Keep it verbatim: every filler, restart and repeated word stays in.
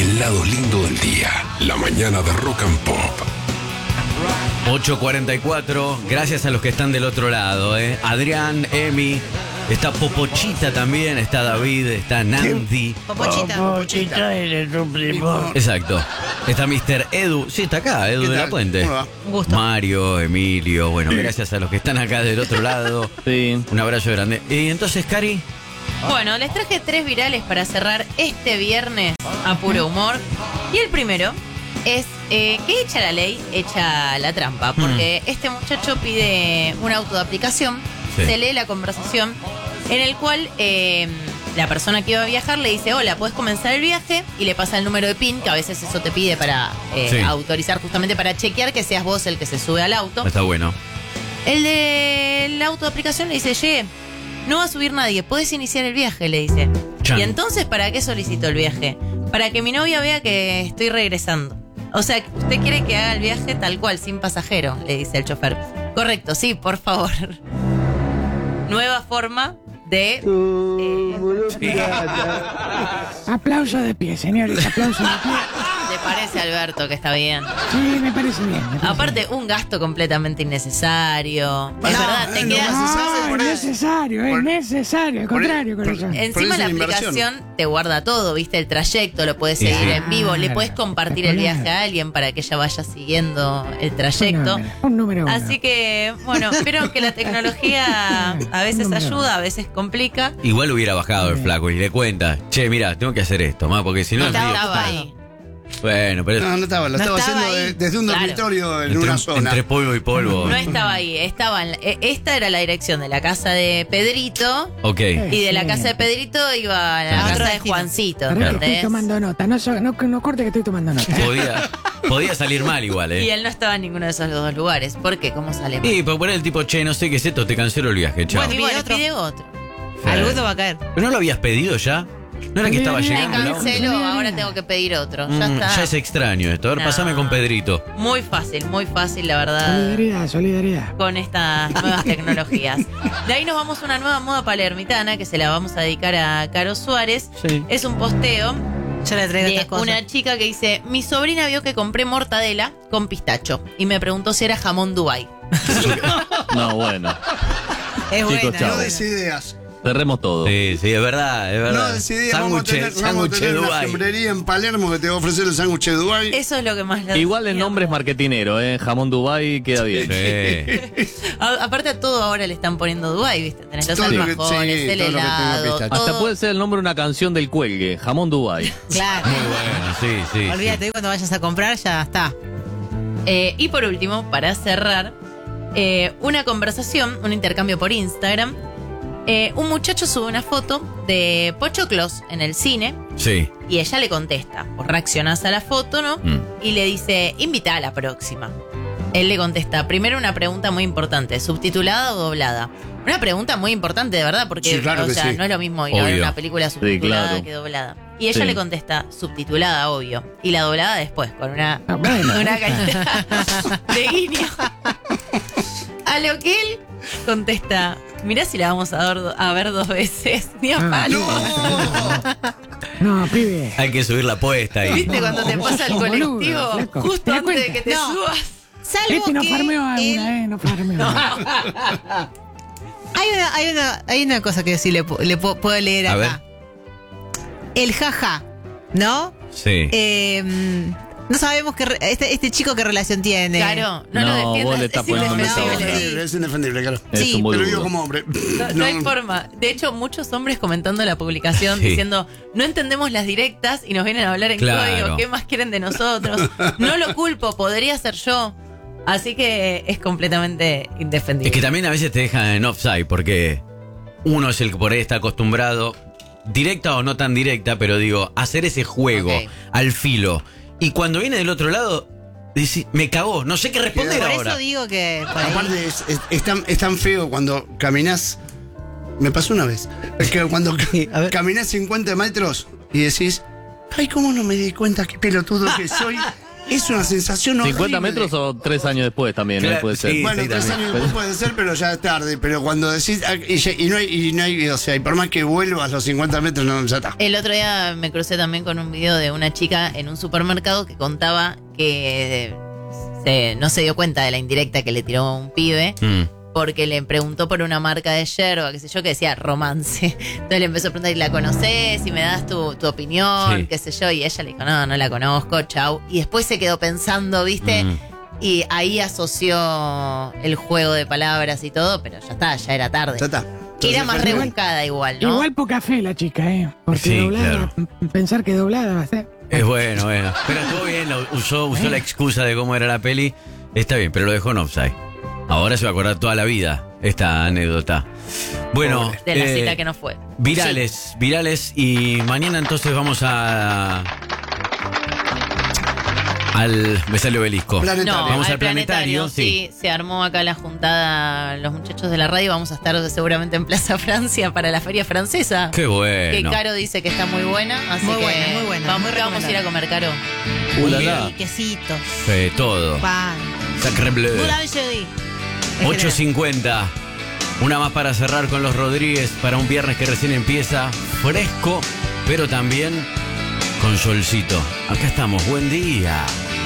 el lado lindo del día. La mañana de Rock and Pop. ocho cuarenta y cuatro, gracias a los que están del otro lado, ¿eh? Adrián, Emi, está Popochita también, está David, está Nandi. Popochita. Popochita eres tu primo. Exacto. Está mister Edu, sí, está acá, Edu ¿Qué de la tal? Puente. ¿Cómo va? Un gusto. Mario, Emilio, bueno, gracias a los que están acá del otro lado. Sí. Un abrazo grande. Y entonces, Cari, Bueno, les traje tres virales para cerrar este viernes a puro humor. Y el primero es eh, que echa la ley, echa la trampa. Porque este muchacho pide un auto de aplicación, Sí. se lee la conversación en el cual eh, la persona que iba a viajar le dice, hola, ¿puedes comenzar el viaje? Y le pasa el número de PIN, que a veces eso te pide para eh, Sí. autorizar, justamente para chequear que seas vos el que se sube al auto. está bueno. El de la auto de aplicación le dice, che, no va a subir nadie, podés iniciar el viaje, le dice. Chan. Y entonces, ¿para qué solicito el viaje? Para que mi novia vea que estoy regresando. O sea, usted quiere que haga el viaje tal cual, sin pasajero, le dice el chofer. Correcto, sí, por favor. Nueva forma de... eh, Aplauso de pie, señores, aplauso de pie. ¿Te parece, Alberto, que está bien? Sí, me parece bien. me parece Aparte, bien. un gasto completamente innecesario. Es Pará, verdad, te no, quedas... no, No, por es eso. necesario, es Por- necesario, al por- contrario, por- corazón. Por Encima eso la la inversión. aplicación te guarda todo, viste el trayecto, lo puedes Sí, seguir sí. en vivo, le Claro, puedes compartir el espectacular. viaje a alguien para que ella vaya siguiendo el trayecto. Un número, un número uno. Así que, bueno, creo que la tecnología a veces Número ayuda, a veces complica. Igual hubiera bajado el flaco y le cuenta, che, mira, tengo que hacer esto, más porque si no... es Estaba, medio- estaba ahí. Bueno, pero... No, no estaba, lo No estaba estaba haciendo ahí. de- desde un Claro. dormitorio en entre, una zona. entre polvo y polvo. No estaba ahí, estaba en la- e- esta era la dirección de la casa de Pedrito Ok. y de la Sí. casa de Pedrito iba a la Claro. casa de Juancito, Pará que estoy ¿entendés? tomando nota, no, so- no, no corte que estoy tomando nota. Podía, podía salir mal igual, Y ¿eh? él no estaba en ninguno de esos dos lugares. ¿Por qué? ¿Cómo sale mal? Y por poner el tipo, che, no sé qué es esto, te cancelo el viaje, chao. Bueno, y bueno, otro. pide otro. Sí. Alguno va a caer. ¿Pero no lo habías pedido ya? ¿No era que estaba Me Me llegando? el auto? cancelo, Mira, ahora mira. tengo que pedir otro. Mm, Ya está. ya es extraño esto. A ver, No. pasame con Pedrito. Muy fácil, muy fácil, la verdad, Solidaridad, solidaridad. con estas nuevas tecnologías. De ahí nos vamos a una nueva moda palermitana que se la vamos a dedicar a Caro Suárez. Sí. Es un posteo Yo le traigo de estas cosas. una chica que dice: mi sobrina vio que compré mortadela con pistacho y me preguntó si era jamón Dubai. No, bueno. Es Chicos, buena. chao. No des ideas. Cerremos todo. Sí, sí, es verdad, es No verdad. des ideas. Vamos a Sándwich, tener, vamos a sándwich tener una Dubai. fiambrería en Palermo que te va a ofrecer el sándwich de Dubai. Eso es lo que más le Igual el nombre es marketinero, ¿eh? Jamón Dubai queda bien. Sí. A- aparte a todo ahora le están poniendo Dubai, ¿viste? Tenés los Todo lo que- alfajores, sí, el todo lo que tenga helado, pistacho. todo. Hasta puede ser el nombre de una canción del cuelgue, Jamón Dubai. Claro. Muy bueno, sí, sí. Olvídate, hoy cuando vayas a comprar ya está. Eh, y por último, para cerrar, eh, una conversación, un intercambio por Instagram. Eh, un muchacho sube una foto de Pochoclos en el cine Sí. y ella le contesta. Vos reaccionás a la foto, ¿no? Mm. Y le dice, invita a la próxima. Él le contesta, primero una pregunta muy importante, ¿subtitulada o doblada? Una pregunta muy importante, de verdad, porque Sí, claro o que sea, sí. no es lo mismo ir a ver Obvio. una película subtitulada claro. que doblada. Y ella Sí. le contesta, subtitulada, obvio. Y la doblada después, con una, Ah, bueno. una carita de guiño. A lo que él contesta, mirá si la vamos a, dar do- a ver dos veces. Ni a Ah, palo. No, pibe. Hay que subir la apuesta ahí. ¿Viste cuando te pasa el sos boludo, colectivo? flaco. ¿Te Justo das antes de cuenta? que te No. subas. Salvo Este no que farmeó a él- una, ¿eh? No farmeó. hay, una, hay, una, hay una cosa que sí le, pu- le pu- puedo leer A acá. El jaja, ¿no? Sí. Eh, no sabemos qué re- este, este chico qué relación tiene. Claro, no, No, lo defiendas. vos le estás es poniendo mucha Es bola. indefendible. indefendible, es indefendible, claro. Es Sí, un Te lo digo boludo. como hombre. No, no hay forma. De hecho, muchos hombres comentando la publicación Sí. diciendo, no entendemos las directas y nos vienen a hablar en Claro. código. ¿Qué más quieren de nosotros? No lo culpo, podría ser yo. Así que es completamente indefendible. Es que también a veces te dejan en offside porque uno es el que por ahí está acostumbrado, directa o no tan directa, pero digo, hacer ese juego Ok. al filo. Y cuando viene del otro lado, dice, me cagó, no sé qué responder Por ahora. eso digo que por ahí- Aparte, es, es- es tan, es tan feo cuando caminas. Me pasó una vez. Es que cuando A ver. caminas cincuenta metros y decís, ay, ¿cómo no me di cuenta qué pelotudo que soy? es una sensación horrible. ¿cincuenta metros o tres años después también? Claro, eh, puede ser. sí. Bueno, tres también. años después puede ser, pero ya es tarde. Pero cuando decís. ah, Y, ya- y no hay, y no hay. O sea, y por más que vuelvas los cincuenta metros, no, ya está. El otro día me crucé también con un video de una chica en un supermercado que contaba que se- no se dio cuenta de la indirecta que le tiró un pibe Mm. porque le preguntó por una marca de yerba, qué sé yo, que decía romance. Entonces le empezó a preguntar, ¿y la conoces? ¿Y me das tu, tu opinión? Sí. Qué sé yo. Y ella le dijo, no, no la conozco, chau. Y después se quedó pensando, ¿viste? Mm. Y ahí asoció el juego de palabras y todo, pero ya está, ya era tarde. Ya está. Que era más Igual- rebuscada igual, ¿no? Igual poca fe la chica, ¿eh? Porque Sí, doblada, claro. m- pensar que doblada va a ser. Es bueno, bueno. Pero estuvo bien, lo- usó, usó la excusa de cómo era la peli. Está bien, pero lo dejó en offside. Ahora se va a acordar toda la vida esta anécdota. Bueno, De la eh, cita que no fue. virales, virales. Y mañana entonces vamos a... Al... Me salió Obelisco. Planetario. No, Vamos al al planetario, sí. Se armó acá la juntada, los muchachos de la radio. Vamos a estar seguramente en Plaza Francia para la feria francesa. Qué Que bueno. Caro dice que está muy buena. Así Muy que buena, muy buena, Vamos, muy ¿qué vamos a ir a comer, Caro? Uh, la, la. Y quesitos, Sí, todo. pan. Sacre bleu. Boulangerie. ocho cincuenta. Una más para cerrar con los Rodríguez para un viernes que recién empieza. Fresco, pero también con solcito. Acá estamos. Buen día.